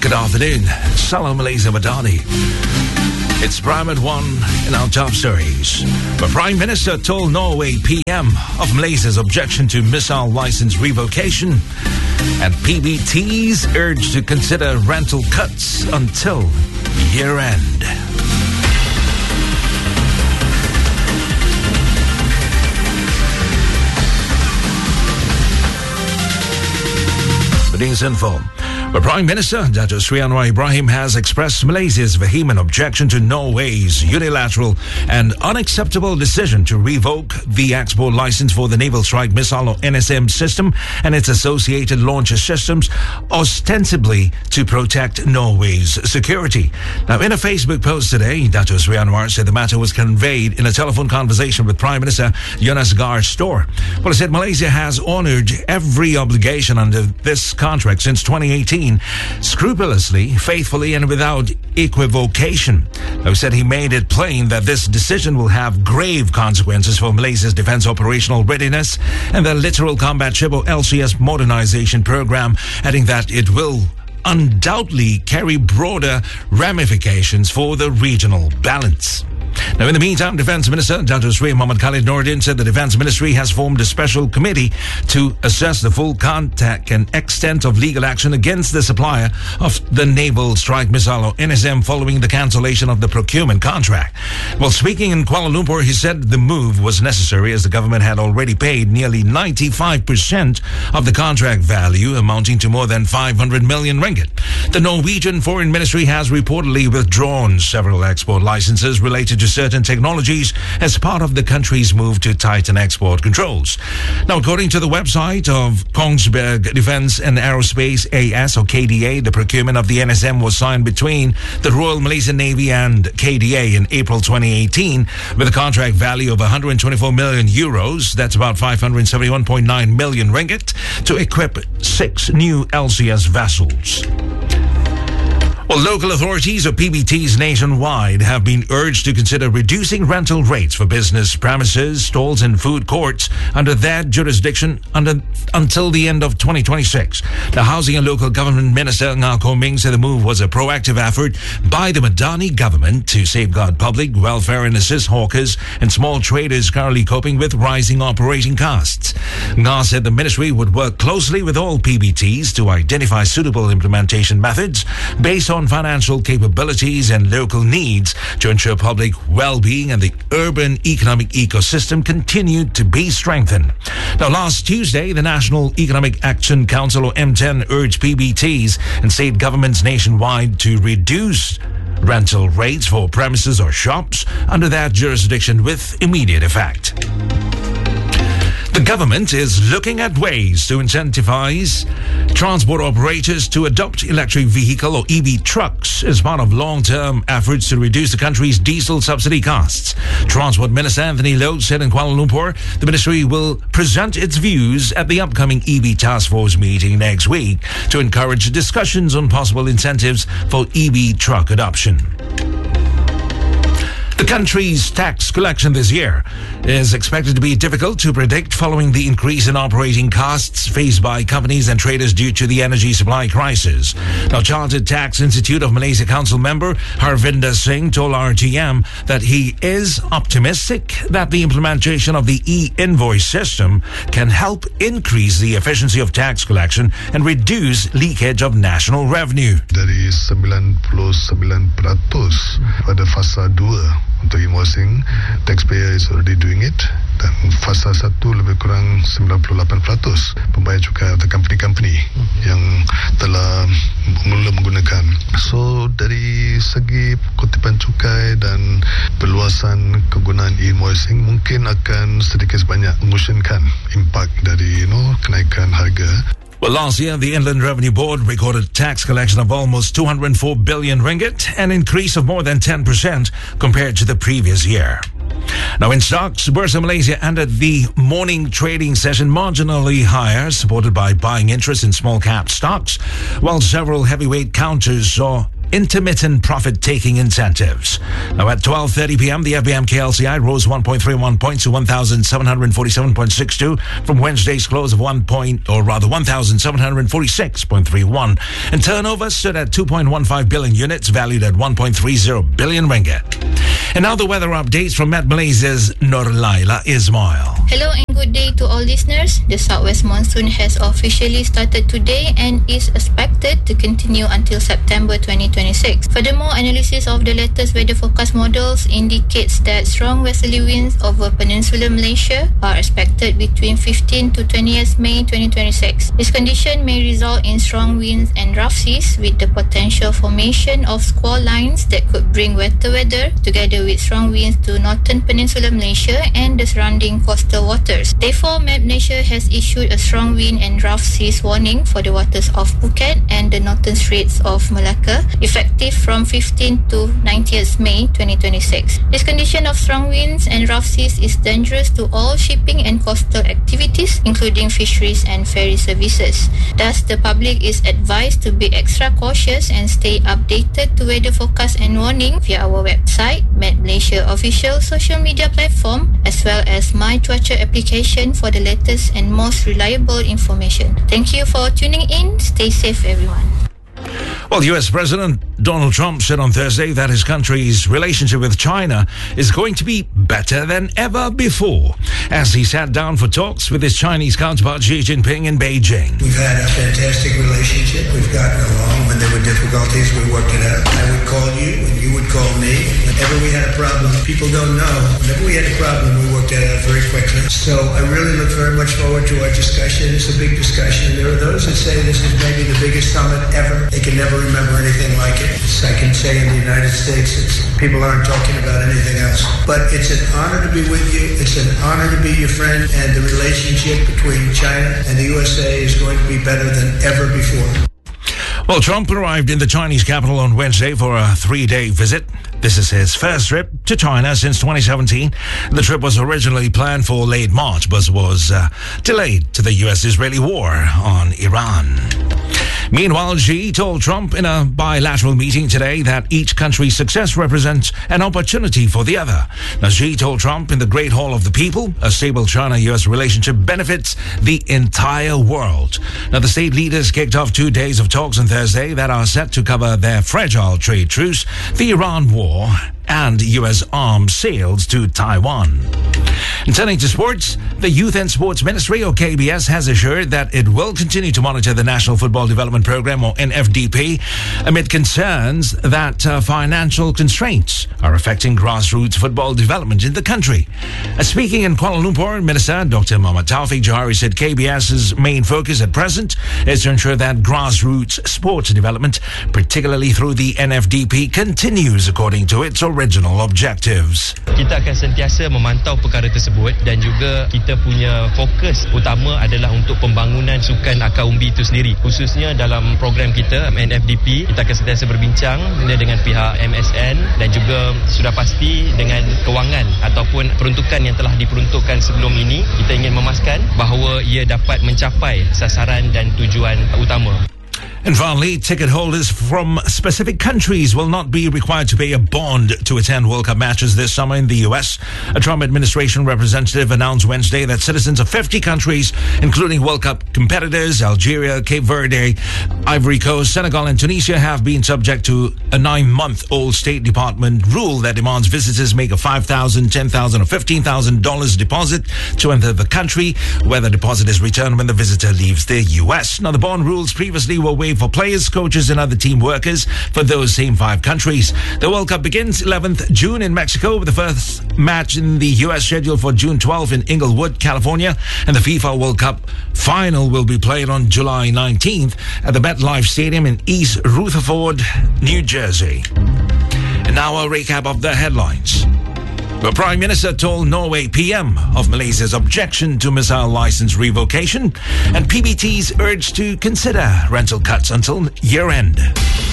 Good afternoon. Salam Malaysia Madani. It's Prime at 1 in our top stories. The Prime Minister told Norway PM of Malaysia's objection to missile license revocation, and PBTs urged to consider rental cuts until year-end. News info. The Prime Minister, Dato Sri Anwar Ibrahim, has expressed Malaysia's vehement objection to Norway's unilateral and unacceptable decision to revoke the export license for the Naval Strike Missile or NSM system and its associated launcher systems, ostensibly to protect Norway's security. Now, in a Facebook post today, Dato Sri Anwar said the matter was conveyed in a telephone conversation with Prime Minister Jonas Gahr Store. Well, he said Malaysia has honored every obligation under this contract since 2018, scrupulously, faithfully, and without equivocation. He said he made it plain that this decision will have grave consequences for Malaysia's defense operational readiness and the Littoral Combat Ship or LCS modernization program, adding that it will undoubtedly carry broader ramifications for the regional balance. Now, in the meantime, Defense Minister Dato Sri Muhammad Khalid Nordin said the Defense Ministry has formed a special committee to assess the full context and extent of legal action against the supplier of the Naval Strike Missile or NSM following the cancellation of the procurement contract. While speaking in Kuala Lumpur, he said the move was necessary as the government had already paid nearly 95% of the contract value, amounting to more than 500 million ringgit. The Norwegian Foreign Ministry has reportedly withdrawn several export licenses related to certain technologies as part of the country's move to tighten export controls. Now, according to the website of Kongsberg Defence and Aerospace AS or KDA, the procurement of the NSM was signed between the Royal Malaysian Navy and KDA in April 2018 with a contract value of 124 million euros, that's about 571.9 million ringgit, to equip 6 new LCS vessels. Well, local authorities or PBTs nationwide have been urged to consider reducing rental rates for business premises, stalls and food courts under their jurisdiction until the end of 2026. The Housing and Local Government Minister Ngah Koh Ming said the move was a proactive effort by the Madani government to safeguard public welfare and assist hawkers and small traders currently coping with rising operating costs. Ngah said the ministry would work closely with all PBTs to identify suitable implementation methods based on financial capabilities and local needs to ensure public well-being and the urban economic ecosystem continued to be strengthened. Now, last Tuesday, the National Economic Action Council or M10 urged PBTs and state governments nationwide to reduce rental rates for premises or shops under their jurisdiction with immediate effect. The government is looking at ways to incentivize transport operators to adopt electric vehicle or EV trucks as part of long-term efforts to reduce the country's diesel subsidy costs. Transport Minister Anthony Loh said in Kuala Lumpur the ministry will present its views at the upcoming EV Task Force meeting next week to encourage discussions on possible incentives for EV truck adoption. The country's tax collection this year is expected to be difficult to predict following the increase in operating costs faced by companies and traders due to the energy supply crisis. Now, Chartered Tax Institute of Malaysia Council member Harvinder Singh told RTM that he is optimistic that the implementation of the e-invoice system can help increase the efficiency of tax collection and reduce leakage of national revenue. Dari 99% pada fasa 2 untuk invoicing, taxpayer is already doing it, dan fasa 1 lebih kurang 98% pembayar cukai atau company-company yang telah mula menggunakan. So dari segi kutipan cukai dan perluasan kegunaan e-invoicing mungkin akan sedikit sebanyak mengusunkan impak dari kenaikan harga. Well, last year, the Inland Revenue Board recorded tax collection of almost 204 billion ringgit, an increase of more than 10% compared to the previous year. Now, in stocks, Bursa Malaysia ended the morning trading session marginally higher, supported by buying interest in small cap stocks, while several heavyweight counters saw intermittent profit-taking incentives. Now at 12:30 p.m., the FBM KLCI rose 1.31 points to 1,747.62 from Wednesday's close of 1,746.31. And turnover stood at 2.15 billion units, valued at 1.30 billion ringgit. And now the weather updates from Met Malaysia's Nurlaila Ismail. Hello and good day to all listeners. The southwest monsoon has officially started today and is expected to continue until September 2026. Furthermore, analysis of the latest weather forecast models indicates that strong westerly winds over peninsular Malaysia are expected between 15 to 20th May 2026. This condition may result in strong winds and rough seas with the potential formation of squall lines that could bring wetter weather together with strong winds to northern peninsular Malaysia and the surrounding coastal waters. Therefore, Met Malaysia has issued a strong wind and rough seas warning for the waters of Phuket and the northern straits of Malacca, effective from 15 to 90th May 2026. This condition of strong winds and rough seas is dangerous to all shipping and coastal activities, including fisheries and ferry services. Thus, the public is advised to be extra cautious and stay updated to weather forecast and warning via our website, Met Malaysia official social media platform, as well as My Cuaca application for the latest and most reliable information. Thank you for tuning in. Stay safe, everyone. Well, U.S. President Donald Trump said on Thursday that his country's relationship with China is going to be better than ever before as he sat down for talks with his Chinese counterpart Xi Jinping in Beijing. We've had a fantastic relationship. We've gotten along. When there were difficulties, we worked it out. I would call you and you would call me. Whenever we had a problem, people don't know. Whenever we had a problem, we worked it out very quickly. So I really look very much forward to our discussion. It's a big discussion. There are those that say this is maybe the biggest summit ever. They can never remember anything like it. I can say in the United States, people aren't talking about anything else. But it's an honor to be with you. It's an honor to be your friend. And the relationship between China and the USA is going to be better than ever before. Well, Trump arrived in the Chinese capital on Wednesday for a 3-day visit. This is his first trip to China since 2017. The trip was originally planned for late March, but was delayed to the U.S.-Israeli war on Iran. Meanwhile, Xi told Trump in a bilateral meeting today that each country's success represents an opportunity for the other. Now, Xi told Trump in the Great Hall of the People, a stable China-U.S. relationship benefits the entire world. Now, the state leaders kicked off 2 days of talks on Thursday that are set to cover their fragile trade truce, the Iran war, and U.S. arms sales to Taiwan. And turning to sports, the Youth and Sports Ministry, or KBS, has assured that it will continue to monitor the National Football Development Program, or NFDP, amid concerns that financial constraints are affecting grassroots football development in the country. Speaking in Kuala Lumpur, Minister Dr. Muhammad Taufik Johari said KBS's main focus at present is to ensure that grassroots sports development, particularly through the NFDP, continues according to its original objectives. Kita akan sentiasa memantau perkara tersebut dan juga kita punya fokus utama adalah untuk pembangunan sukan akar umbi itu sendiri. Khususnya dalam program kita NFDP, kita akan sentiasa berbincang dengan pihak MSN dan juga sudah pasti dengan kewangan ataupun peruntukan yang telah diperuntukkan sebelum ini, kita ingin memastikan bahawa ia dapat mencapai sasaran dan tujuan utama. And finally, ticket holders from specific countries will not be required to pay a bond to attend World Cup matches this summer in the U.S. A Trump administration representative announced Wednesday that citizens of 50 countries, including World Cup competitors, Algeria, Cape Verde, Ivory Coast, Senegal, and Tunisia, have been subject to a 9-month-old State Department rule that demands visitors make a $5,000, $10,000, or $15,000 deposit to enter the country, where the deposit is returned when the visitor leaves the U.S. Now, the bond rules previously were waived for players, coaches, and other team workers for those same 5 countries. The World Cup begins 11th June in Mexico, with the first match in the U.S. scheduled for June 12 in Inglewood, California, and the FIFA World Cup final will be played on July 19th at the MetLife Stadium in East Rutherford, New Jersey. And now a recap of the headlines. The Prime Minister told Norway PM of Malaysia's objection to missile license revocation, and PBT's urged to consider rental cuts until year-end.